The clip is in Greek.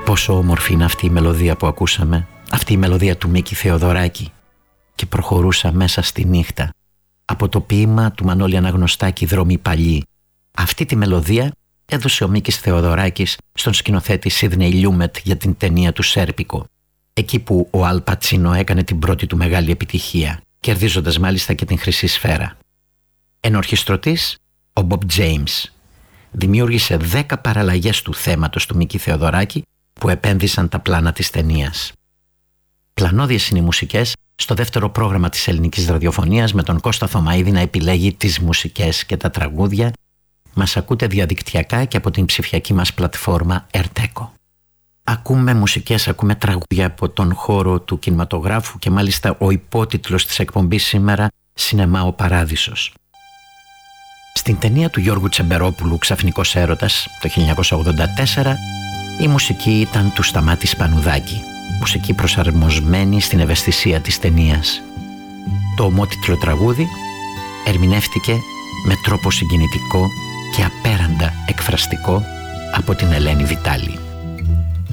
Πόσο όμορφη είναι αυτή η μελωδία που ακούσαμε, αυτή η μελωδία του Μίκη Θεοδωράκη. Και προχωρούσα μέσα στη νύχτα. Από το ποίημα του Μανώλη Αναγνωστάκη «Δρόμοι παλιοί». Αυτή τη μελωδία έδωσε ο Μίκης Θεοδωράκης στον σκηνοθέτη Σίδνεϊ Λιούμετ για την ταινία του «Σέρπικο». Εκεί που ο Αλ Πατσίνο έκανε την πρώτη του μεγάλη επιτυχία, κερδίζοντας μάλιστα και την Χρυσή Σφαίρα. Ενορχιστρωτής, ο Μπομπ Τζέιμς. Δημιούργησε 10 παραλλαγές του θέματος του Μίκη Θεοδωράκη που επένδυσαν τα πλάνα της ταινίας. Πλανώδιες είναι οι μουσικές στο δεύτερο πρόγραμμα της ελληνικής ραδιοφωνίας, με τον Κώστα Θωμαίδη να επιλέγει τις μουσικές και τα τραγούδια. Μας ακούτε διαδικτυακά και από την ψηφιακή μας πλατφόρμα Ερτέκο. Ακούμε μουσικές, ακούμε τραγούδια από τον χώρο του κινηματογράφου και μάλιστα ο υπότιτλος της εκπομπής σήμερα «Σινεμά ο Παράδεισος». Στην ταινία του Γιώργου Τσεμπερόπουλου «Ξαφνικός έρωτας» το 1984 η μουσική ήταν του Σταμάτη Σπανουδάκη, μουσική προσαρμοσμένη στην ευαισθησία της ταινίας. Το ομότιτλο τραγούδι ερμηνεύτηκε με τρόπο συγκινητικό και απέραντα εκφραστικό από την Ελένη Βιτάλη.